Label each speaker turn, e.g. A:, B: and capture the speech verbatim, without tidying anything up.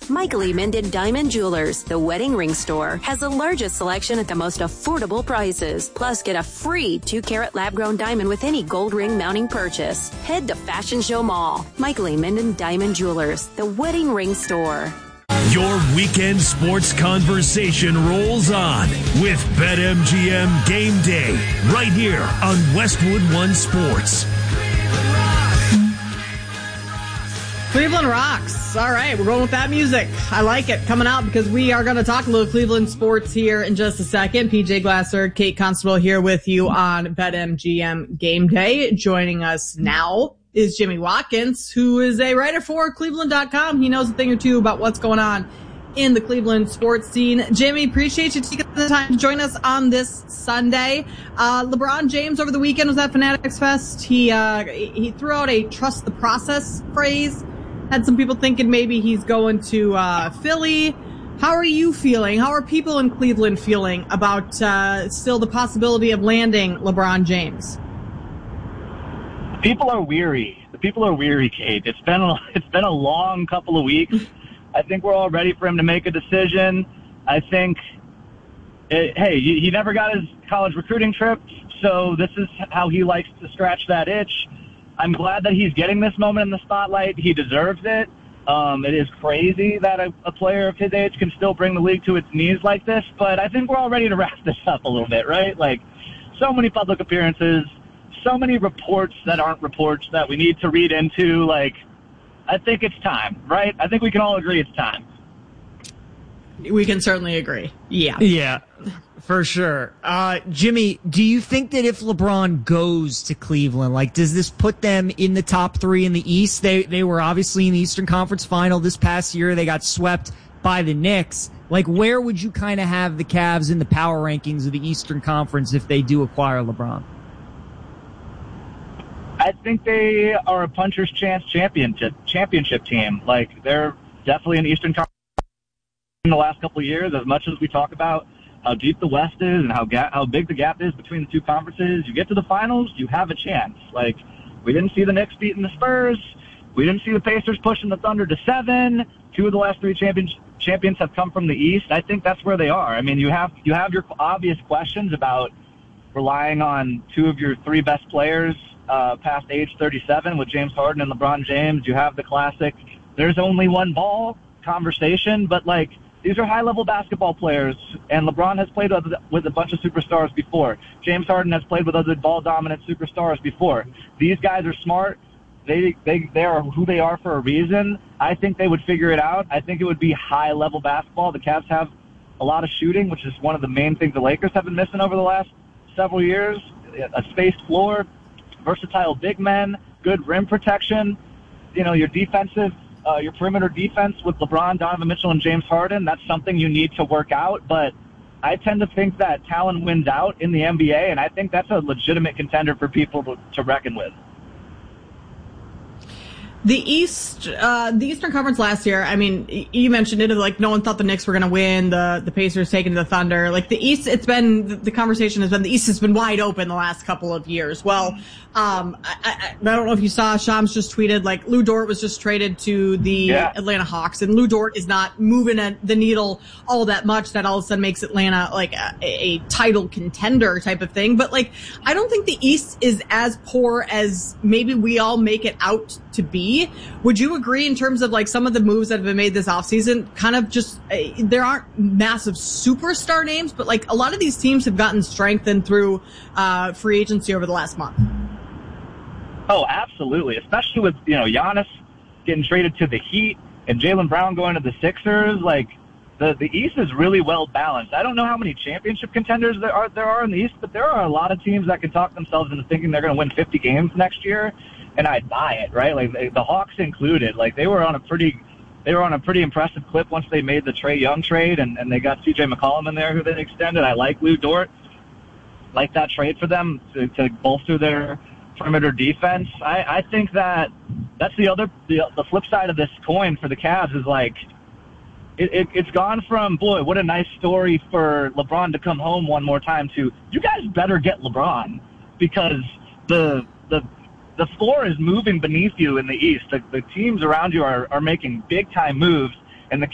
A: Michael E. Minden Diamond Jewelers, the wedding ring store, has the largest selection at the most affordable prices. Plus, get a free two-carat lab-grown diamond with any gold ring mounting purchase. Head to Fashion Show Mall. Michael E. Minden Diamond Jewelers, the wedding ring store.
B: Your weekend sports conversation rolls on with BetMGM Game Day right here on Westwood One Sports.
C: Cleveland rocks. All right, we're going with that music. I like it coming out because we are going to talk a little Cleveland sports here in just a second. P J Glasser, Kate Constable here with you on BetMGM Game Day. Joining us now is Jimmy Watkins, who is a writer for Cleveland dot com. He knows a thing or two about what's going on in the Cleveland sports scene. Jimmy, appreciate you taking the time to join us on this Sunday. Uh, LeBron James over the weekend was at Fanatics Fest. He, uh, he threw out a trust the process phrase. Had some people thinking maybe he's going to, uh, Philly. How are you feeling? How are people in Cleveland feeling about, uh, still the possibility of landing LeBron James?
D: People are weary. The people are weary, Kate. It's been a, it's been a long couple of weeks. I think we're all ready for him to make a decision. I think, it, hey, he never got his college recruiting trip, so this is how he likes to scratch that itch. I'm glad that he's getting this moment in the spotlight. He deserves it. Um, it is crazy that a, a player of his age can still bring the league to its knees like this, but I think we're all ready to wrap this up a little bit, right? Like, so many public appearances, so many reports that aren't reports that we need to read into. Like, I think it's time, right? I think we can all agree it's time.
C: We can certainly agree. Yeah.
E: Yeah, for sure. Uh, Jimmy, do you think that if LeBron goes to Cleveland, like, does this put them in the top three in the East? They, they were obviously in the Eastern Conference Final this past year. They got swept by the Knicks. Like, where would you kind of have the Cavs in the power rankings of the Eastern Conference if they do acquire LeBron?
D: I think they are a puncher's chance championship championship team. Like, they're definitely an Eastern Conference in the last couple of years. As much as we talk about how deep the West is and how ga- how big the gap is between the two conferences, you get to the finals, you have a chance. Like, we didn't see the Knicks beating the Spurs. We didn't see the Pacers pushing the Thunder to seven. Two of the last three champions champions have come from the East. I think that's where they are. I mean, you have you have your obvious questions about relying on two of your three best players Uh, past age thirty-seven with James Harden and LeBron James. You have the classic there's only one ball conversation, but like, these are high-level basketball players, and LeBron has played with, with a bunch of superstars before. James Harden has played with other ball-dominant superstars before. These guys are smart. They, they, they are who they are for a reason. I think they would figure it out. I think it would be high-level basketball. The Cavs have a lot of shooting, which is one of the main things the Lakers have been missing over the last several years. A spaced floor, versatile big men, good rim protection. You know, your defensive, uh, your perimeter defense with LeBron, Donovan Mitchell, and James Harden, that's something you need to work out. But I tend to think that talent wins out in the N B A, and I think that's a legitimate contender for people to, to reckon with.
C: The East, uh, the Eastern Conference last year, I mean, you mentioned it, like, no one thought the Knicks were going to win, the, the Pacers taking the Thunder. Like, the East, it's been, the conversation has been, the East has been wide open the last couple of years. Well, um, I, I, I don't know if you saw, Shams just tweeted, like, Lou Dort was just traded to the yeah. Atlanta Hawks, and Lou Dort is not moving a, the needle all that much. That all of a sudden makes Atlanta, like, a, a title contender type of thing. But, like, I don't think the East is as poor as maybe we all make it out to be. Would you agree in terms of, like, some of the moves that have been made this offseason, kind of just, uh, there aren't massive superstar names, but, like, a lot of these teams have gotten strengthened through uh, free agency over the last month?
D: Oh, absolutely. Especially with, you know, Giannis getting traded to the Heat and Jaylen Brown going to the Sixers. Like, the, the East is really well balanced. I don't know how many championship contenders there are, there are in the East, but there are a lot of teams that can talk themselves into thinking they're going to win fifty games next year. And I'd buy it, right? Like, they, the Hawks included, like, they were on a pretty, they were on a pretty impressive clip once they made the Trae Young trade, and, and they got C J McCollum in there, who they extended. I like Lou Dort, like that trade for them to, to bolster their perimeter defense. I, I think that that's the other, the, the flip side of this coin for the Cavs is, like, it, it, it's gone from, boy, what a nice story for LeBron to come home one more time, to, you guys better get LeBron, because the the the floor is moving beneath you in the East. The, the teams around you are, are making big-time moves.